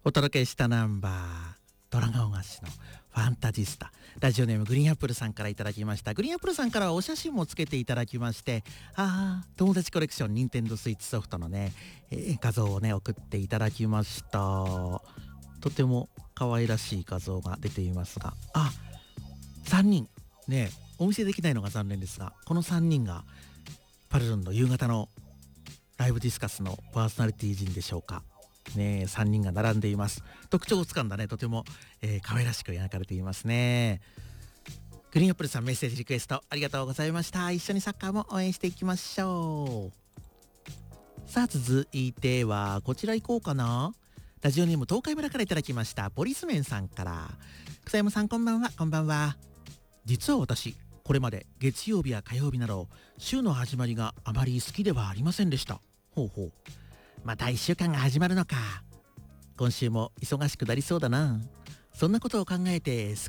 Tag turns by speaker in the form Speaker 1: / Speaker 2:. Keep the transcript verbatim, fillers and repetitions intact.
Speaker 1: お届けしたナンバー、ドラゴンアッシュのファンタジスタ。ラジオネームグリーンアップルさんからいただきました。グリーンアップルさんからはお写真もつけていただきまして、あー、友達コレクションニンテンドースイッチソフトのね、えー画像をね送っていただきました。とても可愛らしい画像が出ていますが、あ、さんにんね、お見せできないのが残念ですが、このさんにんがパルルンの夕方のライブディスカスのパーソナリティ陣でしょうかね。さんにんが並んでいます。特徴をつかんだね、とても、えー、可愛らしく描かれていますね。グリーンアップルさん、メッセージリクエストありがとうございました。一緒にサッカーも応援していきましょう。さあ続いてはこちら行こうかな。ラジオネーム東海村からいただきました。ボリスメンさんから。草山さん、こんばんは。こんばんは。実は私、これまで月曜日や火曜日など週の始まりがあまり好きではありませんでした。ほうほう。またいっしゅうかんが始まるのか。今週も忙しくなりそうだな。そんなことを考えて